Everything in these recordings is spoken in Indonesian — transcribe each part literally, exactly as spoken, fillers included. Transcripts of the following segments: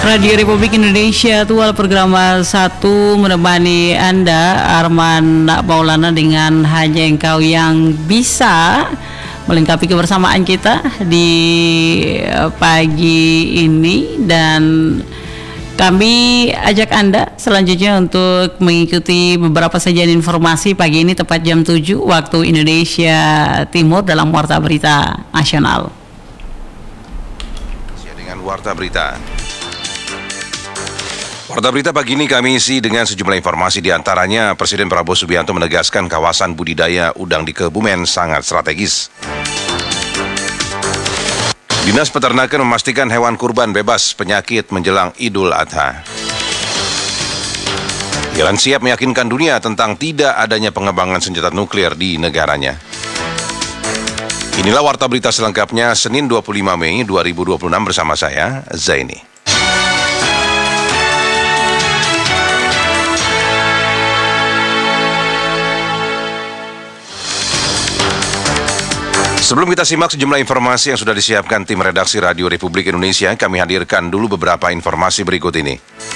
Radio Republik Indonesia, tual program satu menemani Anda, Arman Maulana dengan hanya engkau yang bisa melengkapi kebersamaan kita di pagi ini. Dan kami ajak Anda selanjutnya untuk mengikuti beberapa sajian informasi pagi ini tepat jam tujuh waktu Indonesia Timur dalam Warta Berita Nasional. Dengan Warta Berita. Warta Berita pagi ini kami isi dengan sejumlah informasi, di antaranya Presiden Prabowo Subianto menegaskan kawasan budidaya udang di Kebumen sangat strategis. Dinas Peternakan memastikan hewan kurban bebas penyakit menjelang Idul Adha. Iran siap meyakinkan dunia tentang tidak adanya pengembangan senjata nuklir di negaranya. Inilah Warta Berita selengkapnya Senin dua puluh lima Mei dua ribu dua puluh enam bersama saya, Zaini. Sebelum kita simak sejumlah informasi yang sudah disiapkan tim redaksi Radio Republik Indonesia, kami hadirkan dulu beberapa informasi berikut ini.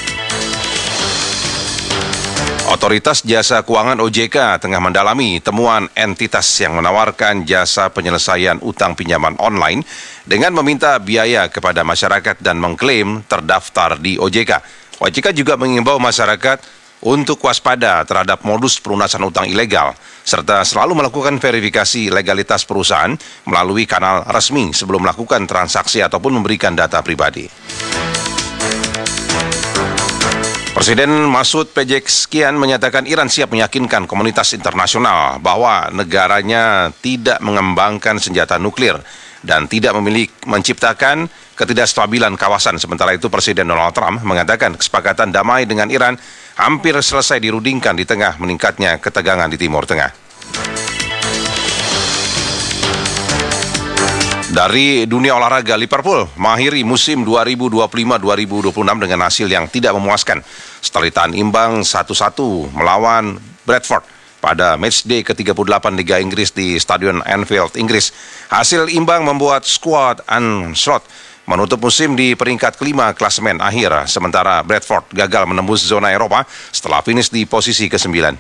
Otoritas Jasa Keuangan O J K tengah mendalami temuan entitas yang menawarkan jasa penyelesaian utang pinjaman online dengan meminta biaya kepada masyarakat dan mengklaim terdaftar di O J K. O J K juga mengimbau masyarakat untuk waspada terhadap modus pelunasan utang ilegal, serta selalu melakukan verifikasi legalitas perusahaan melalui kanal resmi sebelum melakukan transaksi ataupun memberikan data pribadi. Presiden Masoud Pezeshkian menyatakan Iran siap meyakinkan komunitas internasional bahwa negaranya tidak mengembangkan senjata nuklir dan tidak memiliki menciptakan ketidakstabilan kawasan. Sementara itu Presiden Donald Trump mengatakan kesepakatan damai dengan Iran hampir selesai dirundingkan di tengah meningkatnya ketegangan di Timur Tengah. Dari dunia olahraga, Liverpool mengakhiri musim dua ribu dua puluh lima dua ribu dua puluh enam dengan hasil yang tidak memuaskan setelah ditahan imbang satu satu melawan Bradford pada matchday ke tiga puluh delapan Liga Inggris di Stadion Anfield, Inggris. Hasil imbang membuat skuad Ancelotti menutup musim di peringkat kelima klasemen akhir, sementara Bradford gagal menembus zona Eropa setelah finish di posisi kesembilan.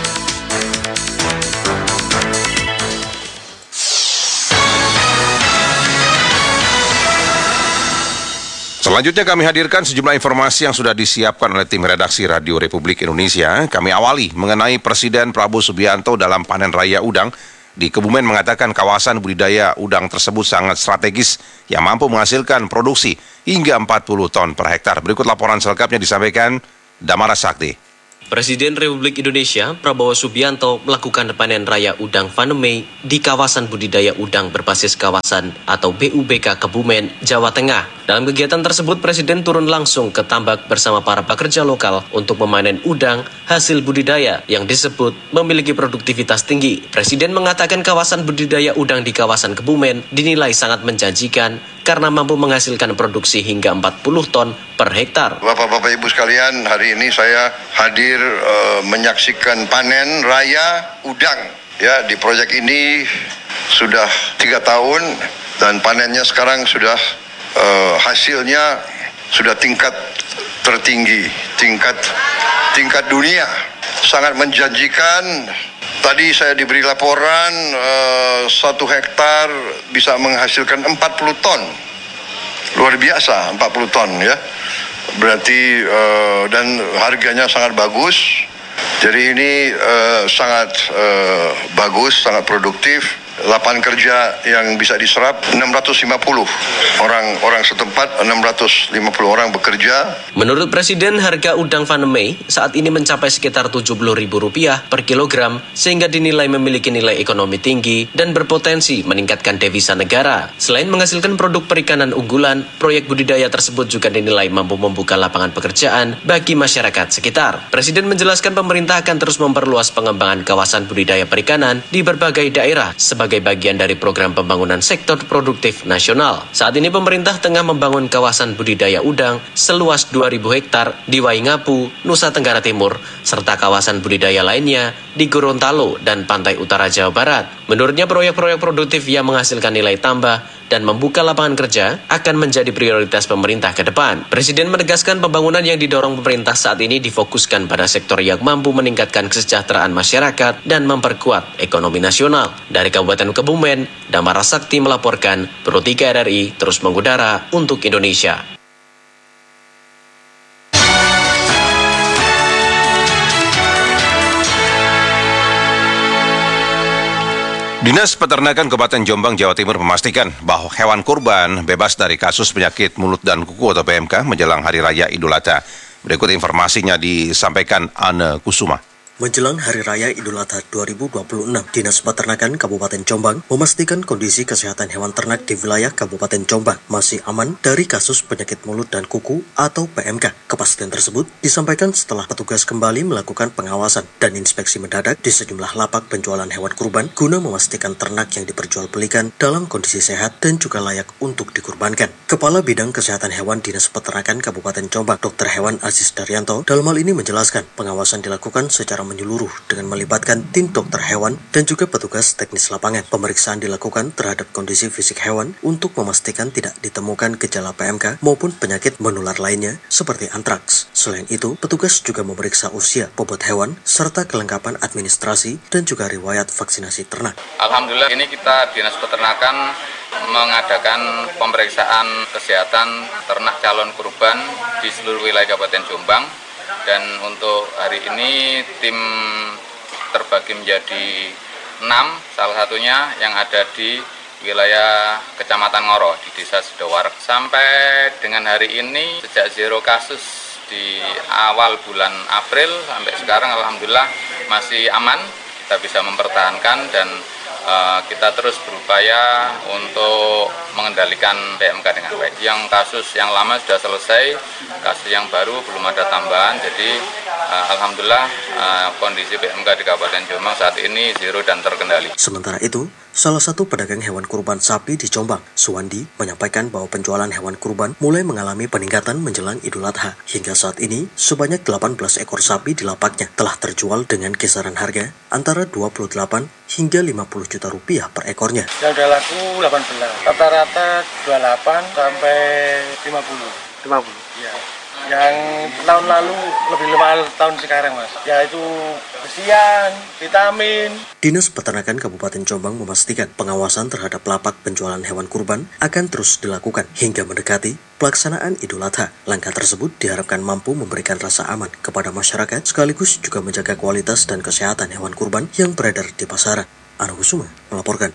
Selanjutnya kami hadirkan sejumlah informasi yang sudah disiapkan oleh tim redaksi Radio Republik Indonesia. Kami awali mengenai Presiden Prabowo Subianto dalam panen raya udang di Kebumen mengatakan kawasan budidaya udang tersebut sangat strategis yang mampu menghasilkan produksi hingga empat puluh ton per hektar. Berikut laporan selengkapnya disampaikan Damara Sakti. Presiden Republik Indonesia Prabowo Subianto melakukan panen raya udang Vanemei di kawasan budidaya udang berbasis kawasan atau B U B K Kebumen, Jawa Tengah. Dalam kegiatan tersebut, Presiden turun langsung ke tambak bersama para pekerja lokal untuk memanen udang hasil budidaya yang disebut memiliki produktivitas tinggi. Presiden mengatakan kawasan budidaya udang di kawasan Kebumen dinilai sangat menjanjikan karena mampu menghasilkan produksi hingga empat puluh ton per hektar. Bapak-bapak Ibu sekalian, hari ini saya hadir uh, menyaksikan panen raya udang. Ya, di proyek ini sudah tiga tahun dan panennya sekarang sudah uh, hasilnya sudah tingkat tertinggi, tingkat tingkat dunia, sangat menjanjikan. Tadi saya diberi laporan uh, satu hektar bisa menghasilkan empat puluh ton, luar biasa empat puluh ton ya. Berarti uh, dan harganya sangat bagus. Jadi ini uh, sangat uh, bagus, sangat produktif. Lapangan kerja yang bisa diserap enam ratus lima puluh orang orang setempat, enam ratus lima puluh orang bekerja. Menurut Presiden, harga udang Vanemei saat ini mencapai sekitar tujuh puluh ribu rupiah per kilogram sehingga dinilai memiliki nilai ekonomi tinggi dan berpotensi meningkatkan devisa negara. Selain menghasilkan produk perikanan unggulan, proyek budidaya tersebut juga dinilai mampu membuka lapangan pekerjaan bagi masyarakat sekitar. Presiden menjelaskan pemerintah akan terus memperluas pengembangan kawasan budidaya perikanan di berbagai daerah sebagai bagian dari program pembangunan sektor produktif nasional. Saat ini pemerintah tengah membangun kawasan budidaya udang seluas dua ribu hektar di Waingapu, Nusa Tenggara Timur, serta kawasan budidaya lainnya di Gorontalo dan pantai utara Jawa Barat. Menurutnya, proyek-proyek produktif yang menghasilkan nilai tambah dan membuka lapangan kerja akan menjadi prioritas pemerintah ke depan. Presiden menegaskan pembangunan yang didorong pemerintah saat ini difokuskan pada sektor yang mampu meningkatkan kesejahteraan masyarakat dan memperkuat ekonomi nasional. Dari Kabupaten Kebumen, Damara Sakti melaporkan, Pro tiga R R I terus mengudara untuk Indonesia. Dinas Peternakan Kabupaten Jombang, Jawa Timur memastikan bahwa hewan kurban bebas dari kasus penyakit mulut dan kuku atau P M K menjelang Hari Raya Idul Adha. Berikut informasinya disampaikan Anne Kusuma. Menjelang Hari Raya Idul Adha dua ribu dua puluh enam, Dinas Peternakan Kabupaten Jombang memastikan kondisi kesehatan hewan ternak di wilayah Kabupaten Jombang masih aman dari kasus penyakit mulut dan kuku atau P M K. Kepastian tersebut disampaikan setelah petugas kembali melakukan pengawasan dan inspeksi mendadak di sejumlah lapak penjualan hewan kurban guna memastikan ternak yang diperjualbelikan dalam kondisi sehat dan juga layak untuk dikurbankan. Kepala Bidang Kesehatan Hewan Dinas Peternakan Kabupaten Jombang, Dokter Hewan Aziz Daryanto, dalam hal ini menjelaskan pengawasan dilakukan secara menyeluruh dengan melibatkan tim dokter hewan dan juga petugas teknis lapangan. Pemeriksaan dilakukan terhadap kondisi fisik hewan untuk memastikan tidak ditemukan gejala P M K maupun penyakit menular lainnya seperti antraks. Selain itu, petugas juga memeriksa usia, bobot hewan, serta kelengkapan administrasi dan juga riwayat vaksinasi ternak. Alhamdulillah, ini kita Dinas Peternakan mengadakan pemeriksaan kesehatan ternak calon kurban di seluruh wilayah Kabupaten Jombang. Dan untuk hari ini tim terbagi menjadi enam, salah satunya yang ada di wilayah Kecamatan Ngoro di Desa Sidowarek. Sampai dengan hari ini sejak zero kasus di awal bulan April sampai sekarang alhamdulillah masih aman, kita bisa mempertahankan dan Uh, kita terus berupaya untuk mengendalikan P M K dengan baik. Yang kasus yang lama sudah selesai, kasus yang baru belum ada tambahan. Jadi uh, alhamdulillah uh, kondisi P M K di Kabupaten Jombang saat ini zero dan terkendali. Sementara itu, salah satu pedagang hewan kurban sapi di Jombang, Suwandi, menyampaikan bahwa penjualan hewan kurban mulai mengalami peningkatan menjelang Idul Adha. Hingga saat ini, sebanyak delapan belas ekor sapi di lapaknya telah terjual dengan kisaran harga antara dua puluh delapan hingga lima puluh juta rupiah per ekornya. Yang udah laku delapan belas, rata-rata dua puluh delapan sampai lima puluh. lima puluh? Ya. Yang tahun lalu lebih mahal tahun sekarang, Mas. Yaitu besian, vitamin. Dinas Peternakan Kabupaten Jombang memastikan pengawasan terhadap lapak penjualan hewan kurban akan terus dilakukan hingga mendekati pelaksanaan Idul Adha. Langkah tersebut diharapkan mampu memberikan rasa aman kepada masyarakat sekaligus juga menjaga kualitas dan kesehatan hewan kurban yang beredar di pasaran. Anne Kusuma melaporkan.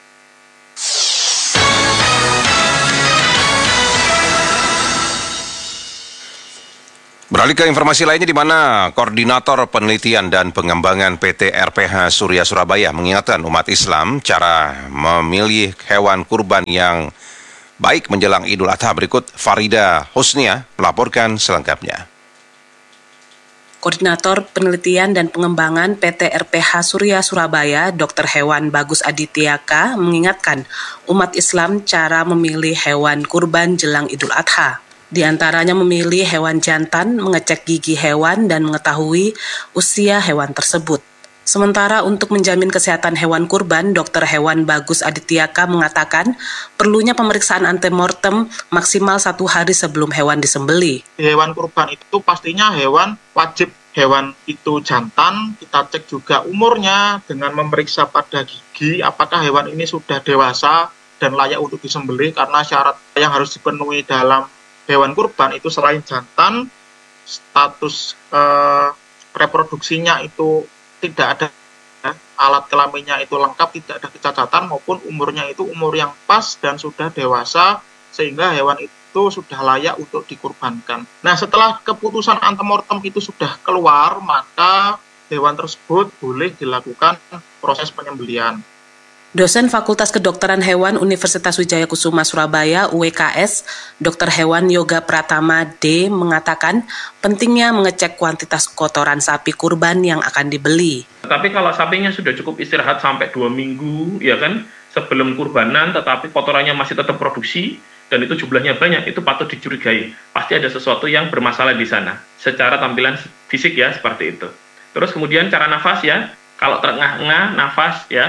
Beralih ke informasi lainnya di mana Koordinator Penelitian dan Pengembangan P T R P H Surya Surabaya mengingatkan umat Islam cara memilih hewan kurban yang baik menjelang Idul Adha. Berikut Farida Husnia melaporkan selengkapnya. Koordinator Penelitian dan Pengembangan P T R P H Surya Surabaya, Dokter Hewan Bagus Adityaka, mengingatkan umat Islam cara memilih hewan kurban jelang Idul Adha. Di antaranya memilih hewan jantan, mengecek gigi hewan, dan mengetahui usia hewan tersebut. Sementara untuk menjamin kesehatan hewan kurban, Dokter Hewan Bagus Adityaka mengatakan perlunya pemeriksaan antemortem maksimal satu hari sebelum hewan disembelih. Hewan kurban itu pastinya hewan wajib hewan itu jantan, kita cek juga umurnya dengan memeriksa pada gigi apakah hewan ini sudah dewasa dan layak untuk disembelih, karena syarat yang harus dipenuhi dalam hewan kurban itu selain jantan, status eh, reproduksinya itu tidak ada, ya, alat kelaminnya itu lengkap, tidak ada kecacatan, maupun umurnya itu umur yang pas dan sudah dewasa sehingga hewan itu sudah layak untuk dikurbankan. Nah, setelah keputusan antemortem itu sudah keluar, maka hewan tersebut boleh dilakukan proses penyembelihan. Dosen Fakultas Kedokteran Hewan Universitas Wijaya Kusuma Surabaya U W K S, Dokter Hewan Yoga Pratama D mengatakan pentingnya mengecek kuantitas kotoran sapi kurban yang akan dibeli. Tapi kalau sapinya sudah cukup istirahat sampai dua minggu, ya kan, sebelum kurbanan, tetapi kotorannya masih tetap produksi dan itu jumlahnya banyak, itu patut dicurigai. Pasti ada sesuatu yang bermasalah di sana. Secara tampilan fisik ya seperti itu. Terus kemudian cara nafas ya, kalau terengah-engah nafas ya.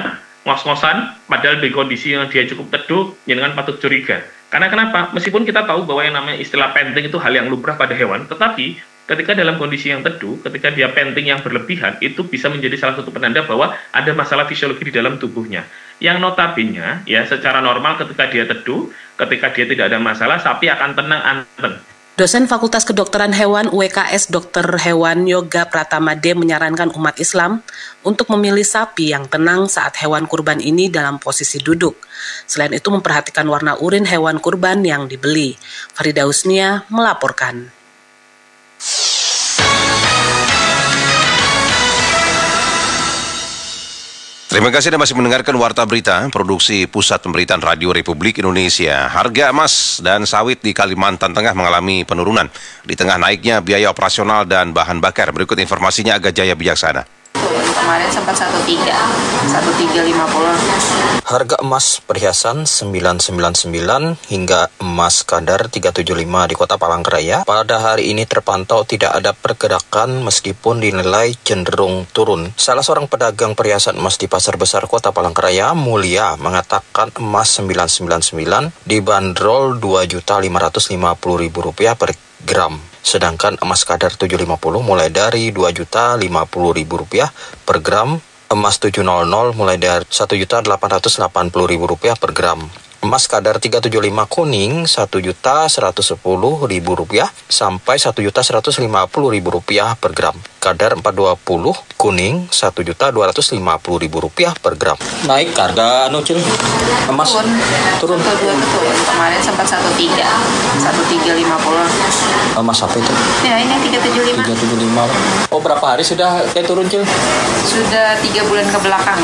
ngos-ngosan, padahal di kondisi yang dia cukup teduh, jenengan patut curiga. Karena kenapa? Meskipun kita tahu bahwa yang namanya istilah panting itu hal yang lumrah pada hewan, tetapi ketika dalam kondisi yang teduh, ketika dia panting yang berlebihan, itu bisa menjadi salah satu penanda bahwa ada masalah fisiologi di dalam tubuhnya. Yang notabene, ya secara normal ketika dia teduh, ketika dia tidak ada masalah, sapi akan tenang, anteng. Dosen Fakultas Kedokteran Hewan U W K S Dokter Hewan Yoga Pratama D menyarankan umat Islam untuk memilih sapi yang tenang saat hewan kurban ini dalam posisi duduk. Selain itu memperhatikan warna urin hewan kurban yang dibeli. Farida Husnia melaporkan. Terima kasih Anda masih mendengarkan Warta Berita, produksi Pusat Pemberitaan Radio Republik Indonesia. Harga emas dan sawit di Kalimantan Tengah mengalami penurunan di tengah naiknya biaya operasional dan bahan bakar. Berikut informasinya Aga Jaya Bijaksana. Kemarin sempat satu tiga, satu tiga lima puluh. Harga emas perhiasan sembilan sembilan sembilan hingga emas kadar tiga tujuh lima di Kota Palangkaraya pada hari ini terpantau tidak ada pergerakan meskipun dinilai cenderung turun. Salah seorang pedagang perhiasan emas di Pasar Besar Kota Palangkaraya, Mulia, mengatakan emas sembilan sembilan sembilan dibanderol dua juta lima ratus lima puluh ribu rupiah per gram. Sedangkan emas kadar tujuh lima puluh mulai dari dua juta lima puluh ribu rupiah per gram, emas tujuh nol mulai dari satu juta delapan ratus delapan puluh ribu rupiah per gram. Emas kadar tiga tujuh lima kuning satu juta seratus sepuluh ribu rupiah sampai satu juta seratus lima puluh ribu rupiah per gram. Kadar empat dua puluh kuning satu juta dua ratus lima puluh ribu rupiah per gram. Naik harga anu cil emas turun. Turun. Satu dua turun. Kemarin sempat satu tiga, satu tiga lima puluh. Emas apa itu? Ya ini tiga tujuh lima. Tiga tujuh lima. Oh berapa hari sudah kayak turun cil? Sudah tiga bulan ke belakang.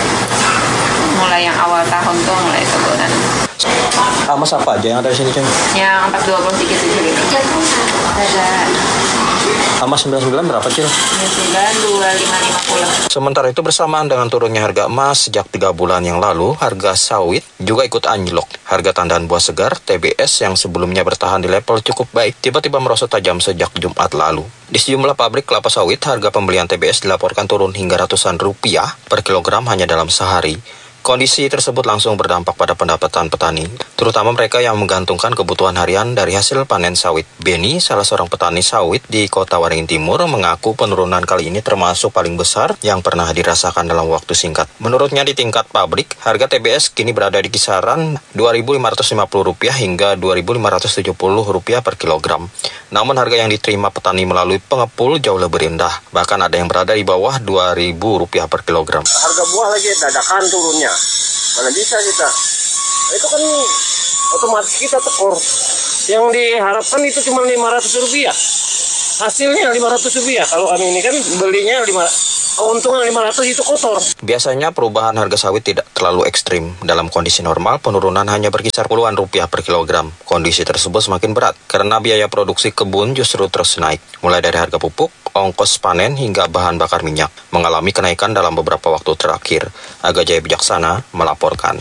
Mulai yang awal tahun tuh mulai turunan. Emas apa aja yang ada di sini cil? Yang empat dua puluh tiga tujuh lima. Ada. Emas sembilan sembilan berapa cil? sembilan sembilan dua lima lima puluh. Sementara itu bersamaan dengan turunnya harga emas sejak tiga bulan yang lalu, harga sawit juga ikut anjlok. Harga tandan buah segar T B S yang sebelumnya bertahan di level cukup baik, tiba-tiba merosot tajam sejak Jumat lalu. Di sejumlah pabrik kelapa sawit, harga pembelian T B S dilaporkan turun hingga ratusan rupiah per kilogram hanya dalam sehari. Kondisi tersebut langsung berdampak pada pendapatan petani, terutama mereka yang menggantungkan kebutuhan harian dari hasil panen sawit. Beni, salah seorang petani sawit di Kota Waringin Timur, mengaku penurunan kali ini termasuk paling besar yang pernah dirasakan dalam waktu singkat. Menurutnya di tingkat pabrik, harga T B S kini berada di kisaran dua ribu lima ratus lima puluh rupiah hingga dua ribu lima ratus tujuh puluh rupiah per kilogram. Namun harga yang diterima petani melalui pengepul jauh lebih rendah, bahkan ada yang berada di bawah dua ribu rupiah per kilogram. Harga buah lagi dadakan turunnya. Mana bisa kita? Itu kan otomatis kita tekor. Yang diharapkan itu cuma lima ratus rupiah. Hasilnya lima ratus rupiah. Kalau kami ini kan belinya lima keuntungan lima ratus itu kotor. Biasanya perubahan harga sawit tidak terlalu ekstrim. Dalam kondisi normal, penurunan hanya berkisar puluhan rupiah per kilogram. Kondisi tersebut semakin berat karena biaya produksi kebun justru terus naik. Mulai dari harga pupuk, ongkos panen hingga bahan bakar minyak mengalami kenaikan dalam beberapa waktu terakhir. Aga Jaya Bijaksana melaporkan.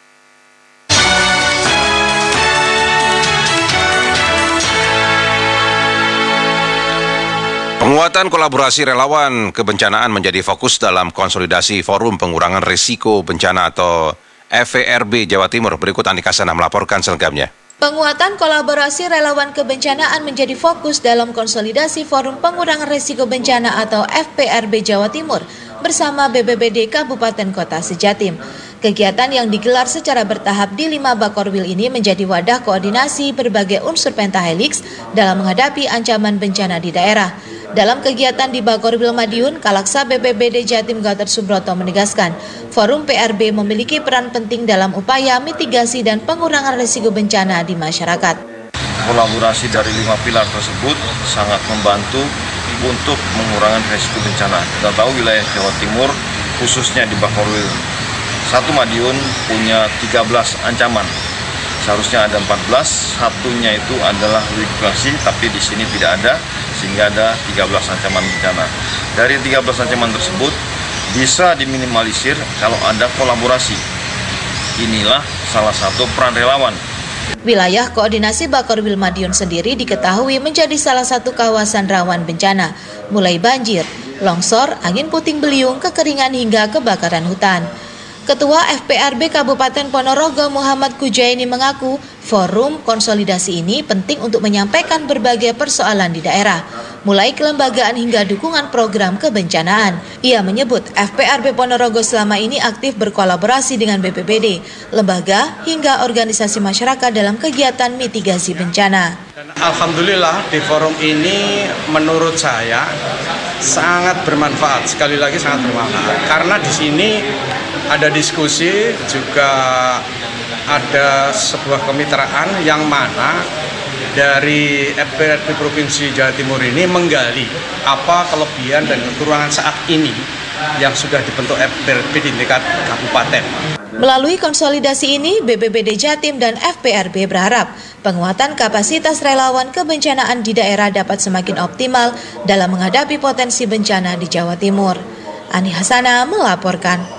Penguatan kolaborasi relawan kebencanaan menjadi fokus dalam konsolidasi Forum Pengurangan Risiko Bencana atau F P R B Jawa Timur. Berikut Andika Sana melaporkan selengkapnya. Penguatan kolaborasi relawan kebencanaan menjadi fokus dalam konsolidasi Forum Pengurangan Risiko Bencana atau F P R B Jawa Timur bersama B B B D Kabupaten Kota Sejatim. Kegiatan yang digelar secara bertahap di lima Bakorwil ini menjadi wadah koordinasi berbagai unsur pentahelix dalam menghadapi ancaman bencana di daerah. Dalam kegiatan di Bakorwil Madiun, Kalaksa B B B D Jatim Gatot Subroto menegaskan, Forum P R B memiliki peran penting dalam upaya mitigasi dan pengurangan risiko bencana di masyarakat. Kolaborasi dari lima pilar tersebut sangat membantu untuk mengurangi risiko bencana. Kita tahu wilayah Jawa Timur, khususnya di Bakorwil satu Madiun punya tiga belas ancaman. Seharusnya ada empat belas, satunya itu adalah likuidasi, tapi di sini tidak ada, sehingga ada tiga belas ancaman bencana. Dari tiga belas ancaman tersebut bisa diminimalisir kalau ada kolaborasi. Inilah salah satu peran relawan. Wilayah koordinasi Bakorwil Madiun sendiri diketahui menjadi salah satu kawasan rawan bencana, mulai banjir, longsor, angin puting beliung, kekeringan hingga kebakaran hutan. Ketua F P R B Kabupaten Ponorogo Muhammad Kujaini mengaku forum konsolidasi ini penting untuk menyampaikan berbagai persoalan di daerah, mulai kelembagaan hingga dukungan program kebencanaan. Ia menyebut F P R B Ponorogo selama ini aktif berkolaborasi dengan B P B D, lembaga hingga organisasi masyarakat dalam kegiatan mitigasi bencana. Dan alhamdulillah di forum ini menurut saya sangat bermanfaat, sekali lagi sangat bermanfaat. Karena di sini ada diskusi, juga ada sebuah kemitraan yang mana dari F P R B Provinsi Jawa Timur ini menggali apa kelebihan dan kekurangan saat ini yang sudah dibentuk F P R B di tingkat kabupaten. Melalui konsolidasi ini, B P B D Jatim dan F P R B berharap penguatan kapasitas relawan kebencanaan di daerah dapat semakin optimal dalam menghadapi potensi bencana di Jawa Timur. Ani Hasana melaporkan.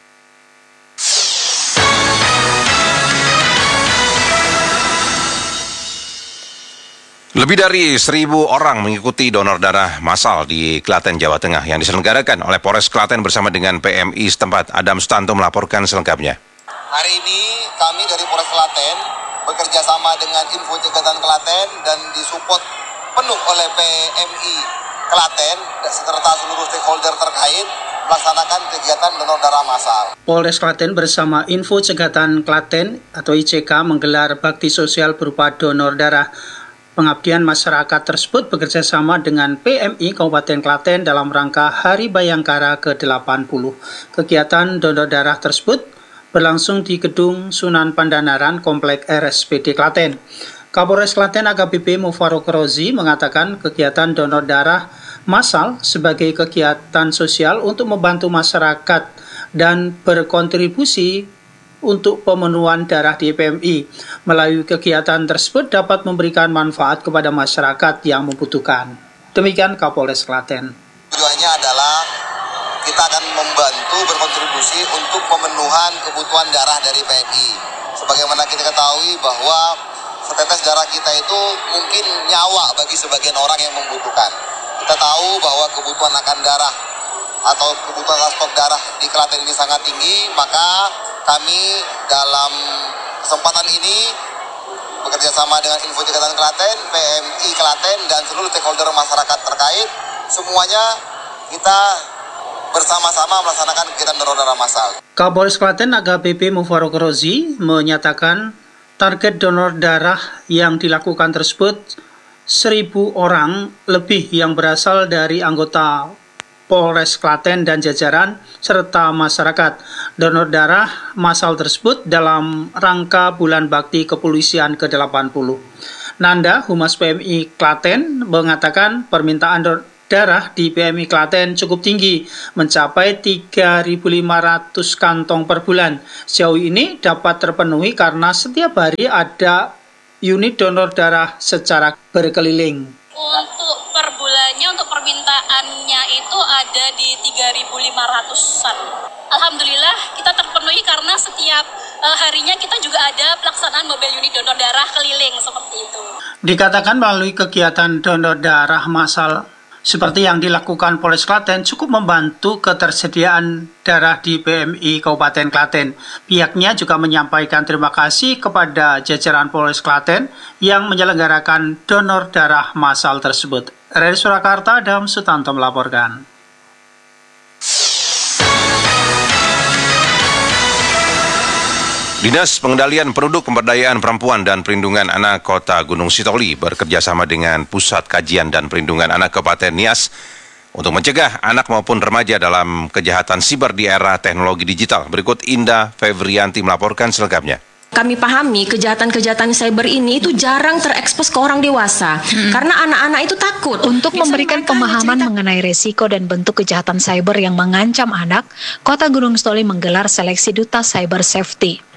Lebih dari seribu orang mengikuti donor darah massal di Klaten, Jawa Tengah yang diselenggarakan oleh Polres Klaten bersama dengan P M I setempat. Adam Sutanto melaporkan selengkapnya. Hari ini kami dari Polres Klaten bekerja sama dengan Info Cegatan Klaten dan disupport penuh oleh P M I Klaten serta seluruh stakeholder terkait melaksanakan kegiatan donor darah massal. Polres Klaten bersama Info Cegatan Klaten atau I C K menggelar bakti sosial berupa donor darah. Pengabdian masyarakat tersebut bekerjasama dengan P M I Kabupaten Klaten dalam rangka Hari Bayangkara ke delapan puluh. Kegiatan donor darah tersebut berlangsung di Gedung Sunan Pandanaran Komplek R S P D Klaten. Kapolres Klaten A K B P Mufarok Rozi mengatakan kegiatan donor darah massal sebagai kegiatan sosial untuk membantu masyarakat dan berkontribusi untuk pemenuhan darah di P M I. Melalui kegiatan tersebut dapat memberikan manfaat kepada masyarakat yang membutuhkan. Demikian Kapolres Klaten. Tujuannya adalah kita akan membantu berkontribusi untuk pemenuhan kebutuhan darah dari P M I. Sebagaimana kita ketahui bahwa setetes darah kita itu mungkin nyawa bagi sebagian orang yang membutuhkan. Kita tahu bahwa kebutuhan akan darah atau kebutuhan stok darah di Klaten ini sangat tinggi, maka kami dalam kesempatan ini bekerja sama dengan Info Cegatan Klaten, P M I Klaten, dan seluruh stakeholder masyarakat terkait, semuanya kita bersama-sama melaksanakan kegiatan donor darah massal. Kapolres Klaten A K B P Mufarok Rozi menyatakan target donor darah yang dilakukan tersebut seribu orang lebih yang berasal dari anggota Polres Klaten dan jajaran serta masyarakat. Donor darah massal tersebut dalam rangka Bulan Bakti Kepolisian ke delapan puluh. Nanda, Humas P M I Klaten, mengatakan permintaan darah di P M I Klaten cukup tinggi, mencapai tiga ribu lima ratus kantong per bulan. Sejauh ini dapat terpenuhi karena setiap hari ada unit donor darah secara berkeliling. Untuk per bulannya, untuk permintaannya itu ada di tiga ribu lima ratusan. Alhamdulillah kita terpenuhi karena setiap uh, harinya kita juga ada pelaksanaan mobile unit donor darah keliling seperti itu. Dikatakan melalui kegiatan donor darah massal seperti yang dilakukan Polres Klaten cukup membantu ketersediaan darah di P M I Kabupaten Klaten. Pihaknya juga menyampaikan terima kasih kepada jajaran Polres Klaten yang menyelenggarakan donor darah massal tersebut. Dari Surakarta, Adam Sutanto melaporkan. Dinas Pengendalian Penduduk, Pemberdayaan Perempuan dan Perlindungan Anak Kota Gunung Sitoli bekerjasama dengan Pusat Kajian dan Perlindungan Anak Kabupaten Nias untuk mencegah anak maupun remaja dalam kejahatan siber di era teknologi digital. Berikut Indah Fevrianti melaporkan selengkapnya. Kami pahami kejahatan-kejahatan cyber ini itu jarang terekspos ke orang dewasa hmm. karena anak-anak itu takut. Untuk Biasa memberikan pemahaman cerita... mengenai resiko dan bentuk kejahatan cyber yang mengancam anak, Kota Gunung Sitoli menggelar seleksi duta cyber safety.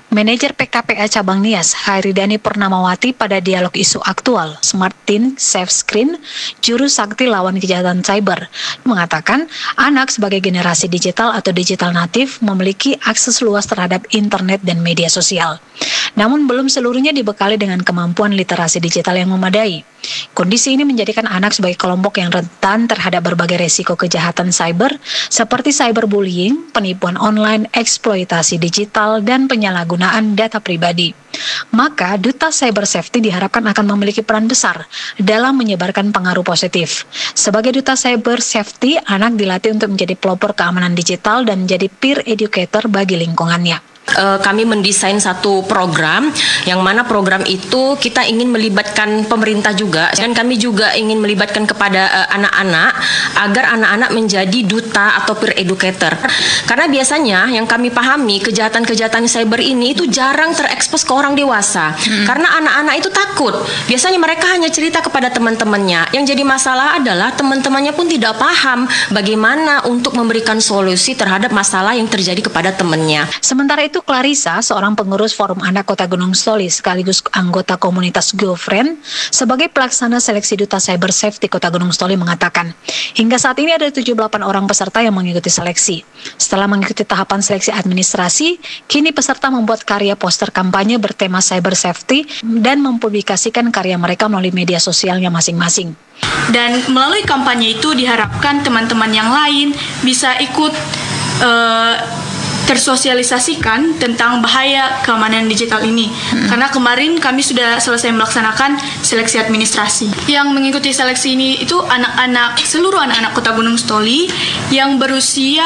Manajer P K P A Cabang Nias, Hairidani Purnamawati pada dialog isu aktual Smart Teen Safe Screen, Juru Sakti Lawan Kejahatan Cyber, mengatakan anak sebagai generasi digital atau digital natif memiliki akses luas terhadap internet dan media sosial. Namun belum seluruhnya dibekali dengan kemampuan literasi digital yang memadai. Kondisi ini menjadikan anak sebagai kelompok yang rentan terhadap berbagai resiko kejahatan cyber seperti cyberbullying, penipuan online, eksploitasi digital, dan penyalahgunaan data pribadi. Maka Duta Cyber Safety diharapkan akan memiliki peran besar dalam menyebarkan pengaruh positif. Sebagai Duta Cyber Safety, anak dilatih untuk menjadi pelopor keamanan digital dan menjadi peer educator bagi lingkungannya. Uh, kami mendesain satu program yang mana program itu kita ingin melibatkan pemerintah juga, dan kami juga ingin melibatkan kepada uh, anak-anak agar anak-anak menjadi duta atau peer educator. Karena biasanya yang kami pahami kejahatan-kejahatan cyber ini itu jarang terekspos ke orang dewasa. Hmm. Karena anak-anak itu takut. Biasanya mereka hanya cerita kepada teman-temannya. Yang jadi masalah adalah teman-temannya pun tidak paham bagaimana untuk memberikan solusi terhadap masalah yang terjadi kepada temannya. Sementara itu Clarissa, seorang pengurus Forum Anak Kota Gunung Stoli sekaligus anggota komunitas GoFriend, sebagai pelaksana seleksi Duta Cyber Safety Kota Gunung Stoli mengatakan, hingga saat ini ada tujuh puluh delapan orang peserta yang mengikuti seleksi. Setelah mengikuti tahapan seleksi administrasi, kini peserta membuat karya poster kampanye bertema cyber safety dan mempublikasikan karya mereka melalui media sosialnya masing-masing. Dan melalui kampanye itu diharapkan teman-teman yang lain bisa ikut uh, tersosialisasikan tentang bahaya keamanan digital ini. Hmm. Karena kemarin kami sudah selesai melaksanakan seleksi administrasi. Yang mengikuti seleksi ini itu anak-anak, seluruh anak-anak Kota Gunung Stoli yang berusia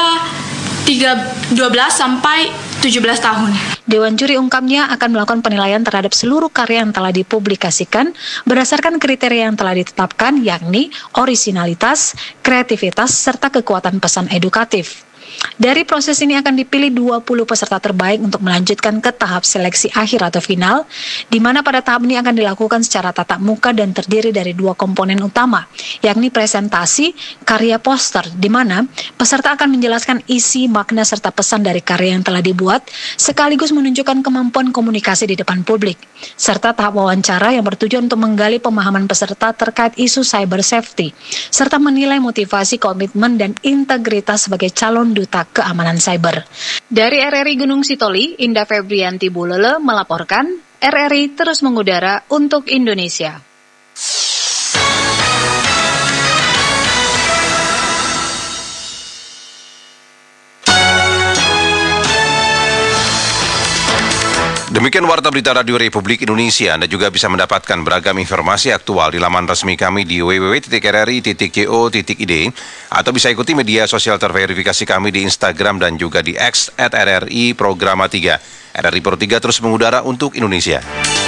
dua belas sampai tujuh belas tahun. Dewan Juri ungkapnya akan melakukan penilaian terhadap seluruh karya yang telah dipublikasikan berdasarkan kriteria yang telah ditetapkan, yakni orisinalitas, kreativitas, serta kekuatan pesan edukatif. Dari proses ini akan dipilih dua puluh peserta terbaik untuk melanjutkan ke tahap seleksi akhir atau final, di mana pada tahap ini akan dilakukan secara tatap muka dan terdiri dari dua komponen utama, yakni presentasi, karya poster, di mana peserta akan menjelaskan isi, makna, serta pesan dari karya yang telah dibuat, sekaligus menunjukkan kemampuan komunikasi di depan publik, serta tahap wawancara yang bertujuan untuk menggali pemahaman peserta terkait isu cyber safety, serta menilai motivasi, komitmen, dan integritas sebagai calon Duta Keamanan Cyber. Dari R R I Gunung Sitoli, Indah Febrianti Bulele melaporkan, R R I terus mengudara untuk Indonesia. Demikian Warta Berita Radio Republik Indonesia. Anda juga bisa mendapatkan beragam informasi aktual di laman resmi kami di w w w titik r r i titik co titik i d atau bisa ikuti media sosial terverifikasi kami di Instagram dan juga di X at R R I Programa tiga. R R I Pro tiga terus mengudara untuk Indonesia.